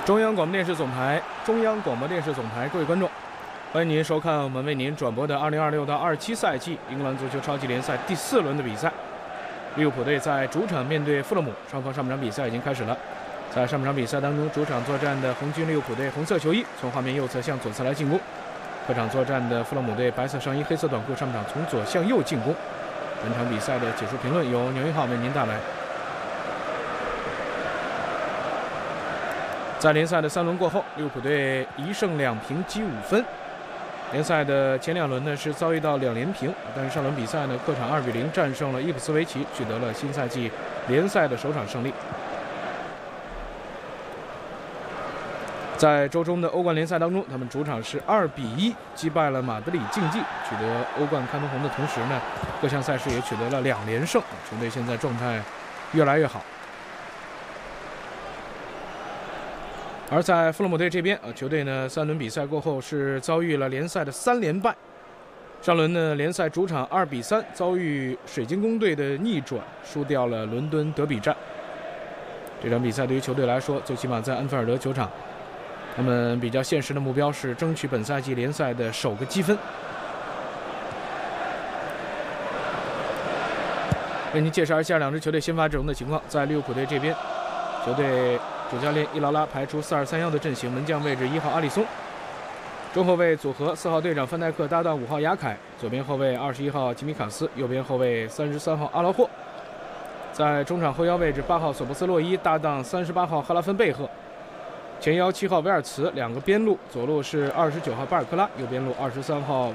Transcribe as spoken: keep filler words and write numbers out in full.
中央广播电视总台，中央广播电视总台，各位观众，欢迎您收看我们为您转播的二零二六到二七赛季英格兰足球超级联赛第四轮的比赛。利物浦队在主场面对富勒姆，双方上半场比赛已经开始了。在上半场比赛当中，主场作战的红军利物浦队红色球衣从画面右侧向左侧来进攻；客场作战的富勒姆队白色上衣、黑色短裤，上半场从左向右进攻。本场比赛的解说评论由牛一号为您带来。在联赛的三轮过后，利物浦队一胜两平积五分。联赛的前两轮呢是遭遇到两连平，但是上轮比赛呢客场二比零战胜了伊普斯维奇，取得了新赛季联赛的首场胜利。在周中的欧冠联赛当中，他们主场是二比一击败了马德里竞技，取得欧冠看门红的同时呢，各项赛事也取得了两连胜，球队现在状态越来越好。而在富勒姆队这边，呃，球队呢三轮比赛过后是遭遇了联赛的三连败。上轮呢联赛主场二比三遭遇水晶宫队的逆转，输掉了伦敦德比战。这场比赛对于球队来说，最起码在安菲尔德球场，他们比较现实的目标是争取本赛季联赛的首个积分。为您介绍一下两支球队先发阵容的情况。在利物浦队这边，球队主教练伊劳拉排出四二三一的阵型，门将位置一号阿里松，中后卫组合四号队长范戴克搭档五号雅凯，左边后卫二十一号吉米卡斯，右边后卫三十三号阿劳霍。在中场后腰位置八号索博斯洛伊搭档三十八号哈拉芬贝赫，前腰七号维尔茨，两个边路，左路是二十九号巴尔克拉，右边路二十三号